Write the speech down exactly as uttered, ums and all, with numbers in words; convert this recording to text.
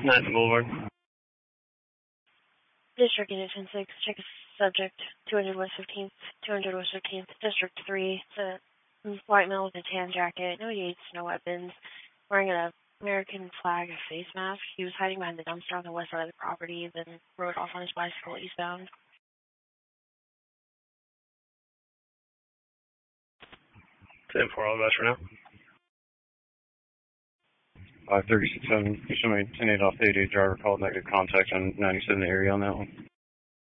Madison Boulevard. District Unit ten six, check a subject, two hundred West fifteenth, two hundred West fifteenth, District three. It's a white male with a tan jacket, no dates, no weapons, wearing an American flag face mask. He was hiding behind the dumpster on the west side of the property, then rode off on his bicycle eastbound. ten four, all the best for now. five thirty-six seven, show me ten eight off eighty, driver called negative contact on ninety-seven area on that one.